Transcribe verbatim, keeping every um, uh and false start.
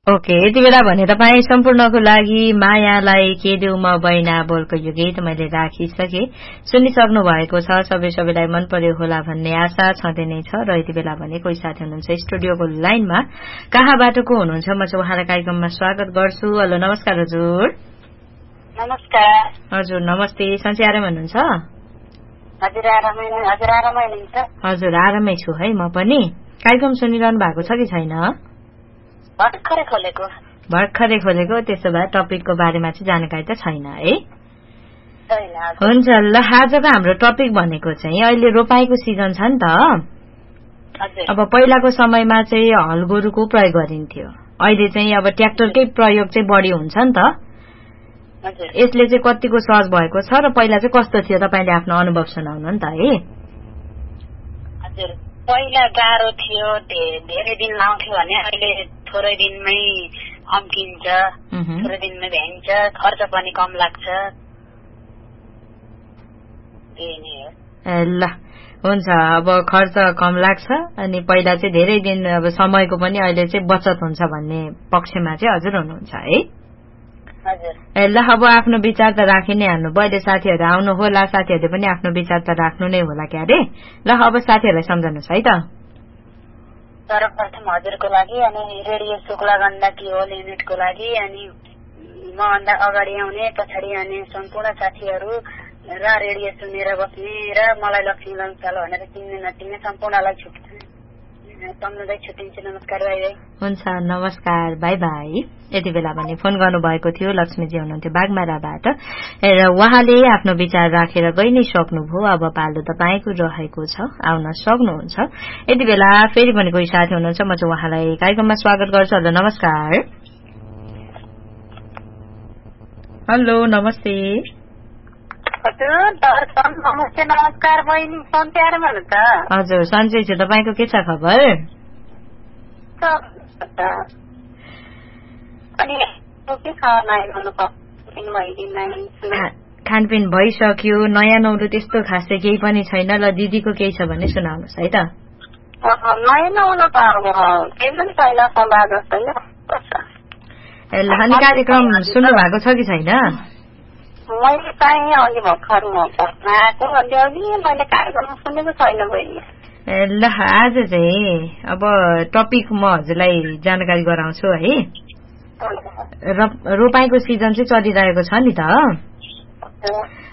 Okay यति बेला भने तपाईँ सम्पूर्णको लागि मायालाई के देऊ म बैना बोलको यो गीत मैले राखिसके सुनिसक्नु भएको छ। सबै सबैलाई मन पर्यो होला भन्ने आशा छँदै नै छ। र यति बेला भने कोही साथी हुनुहुन्छ स्टुडियोको लाइनमा, कहाँबाट को हुनुहुन्छ? म चाहिँ उहाँलाई कार्यक्रममा स्वागत गर्छु। हेलो नमस्कार हजुर। नमस्कार हजुर नमस्ते। सन्चै आरामै हुनुहुन्छ? हजुर आरामै हजुर आरामै हुनुहुन्छ? हजुर आरामै छु है म पनि। कार्यक्रम सुनिरहनु भएको छ कि छैन? भर्खरै खोलेको। भर्खरै खोलेको। त्यसो भए टपिकको बारेमा चाहिँ जानकारी त छैन है? छैन। हुन्छ ल, आजको हाम्रो टपिक भनेको चाहिँ अहिले रोपाईको सिजन छ नि त। हजुर। अब पहिलाको समयमा चाहिँ हल गोरुको प्रयोग गरिन्थ्यो, अहिले चाहिँ अब ट्र्याक्टरकै प्रयोग चाहिँ बढी हुन्छ नि त। हजुर। यसले चाहिँ कतिको सहज भएको छ र पहिला चाहिँ कस्तो थियो तपाईले आफ्नो अनुभव सुनाउनु नि त है। हजुर पहिला गाह्रो थियो, धेरै दिन लाउँथ्यो भने अहिले थोरै दिनमै अम्किन्छ, थोरै दिनमै भ्याइन्छ, खर्च पनि कम लाग्छ। त्यही नै हो। ल हुन्छ, अब खर्च कम लाग्छ अनि पहिला चाहिँ धेरै दिन अब समयको पनि अहिले चाहिँ बचत हुन्छ भन्ने पक्षमा चाहिँ हजुर हुनुहुन्छ है? हजुर। ए ल अब आफ्नो विचार त राखि नै हाल्नु भयो। अहिले साथीहरू आउनु होला, साथीहरूले पनि आफ्नो विचार त राख्नु नै होला क्या अरे। ल अब साथीहरूलाई सम्झाउनुहोस् है त। सर्वप्रथम हजुरको लागि अनि रेडियो शुक्ला गण्डकी होल युनिटको लागि अनि मभन्दा अगाडि आउने पछाडि आउने सम्पूर्ण साथीहरू र रेडियो सुनेर बस्ने र मलाई लक्ष्मी लम्साल भनेर चिन्ने नचिन्ने सम्पूर्णलाई सम्झँदै छुट्टिन्छु। नमस्कार, बाई बाई। हुन्छ नमस्कार, बाई बाई। यति बेला भने फोन गर्नुभएको थियो लक्ष्मीजी हुनुहुन्थ्यो बागमाराबाट र उहाँले आफ्नो विचार राखेर गइ नै सक्नुभयो। अब पालो तपाईँको रहेको छ, आउन सक्नुहुन्छ। यति बेला फेरि पनि कोही साथी हुनुहुन्छ, म चाहिँ उहाँलाई कार्यक्रममा स्वागत गर्छु। हेलो नमस्कार। हेलो नमस्ते। नमस्ते नमस्कार बहिनी, सन्चै आरामै हुनुहुन्छ? हजुर सन्चै छु, तपाईँको के छ खबर? खानपिन भइसक्यो, नयाँ नौलो त्यस्तो खासै केही पनि छैन। ल दिदीको केही छ भने सुनाउनुहोस् है त। नयाँ नौलो त केही पनि छैन, सभा जस्तै ल अनि कार्यक्रम सुन्नु भएको छ कि छैन? मैले चाहिँ अघि भर्खर आएको, अघि मैले कार्यक्रम सुनेको छैन बहिनी। ल आज चाहिँ अब टपिक म हजुरलाई जानकारी गराउँछु है। रोपाईको सिजन चाहिँ चलिरहेको छ नि त।